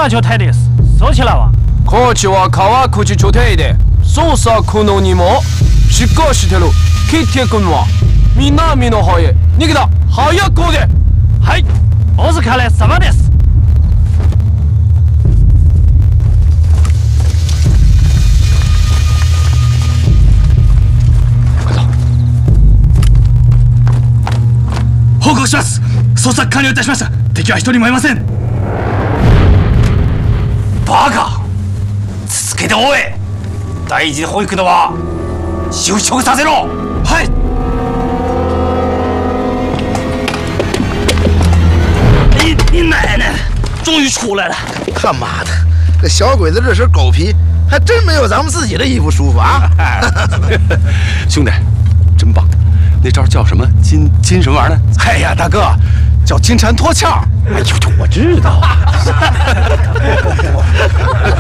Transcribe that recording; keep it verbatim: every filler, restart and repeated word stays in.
ら状態です。そちらは？ こっちは川口状態で捜査可能にもしかしてる。キテ君は南の方へ逃げた。早くで。 はい、お疲れ様です。 報告します。捜索完了いたしました。敵は一人もいません。 バカ、続けて追え。大事保育のは就職させろ。 はい。 你你奶奶，终于出来了！ 他妈的，这小鬼子这身狗皮，还真没有咱们自己的衣服舒服啊！ 兄弟，真棒！那招叫什么金金什么玩意儿呢？ 哎呀，大哥，叫金蝉脱壳。 哎呦，我知道。